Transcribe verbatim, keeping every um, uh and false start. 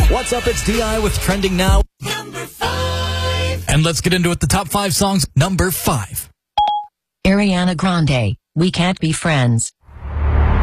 What's up? It's D I with Trending Now. Number five. And let's get into it. The top five songs. Number five. Ariana Grande, We Can't Be Friends.